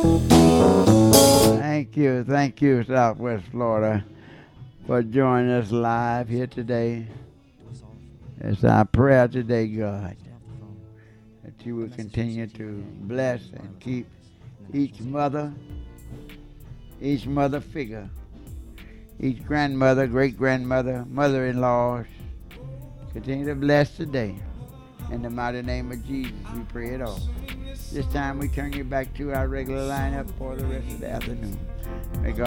Thank you, Southwest Florida, for joining us live here today. It's our prayer today, God, that you will continue to bless and keep each mother figure, each grandmother, great grandmother, mother-in-laws. Continue to bless today. In the mighty name of Jesus, we pray it all. This time we turn you back to our regular lineup for the rest of the afternoon. May God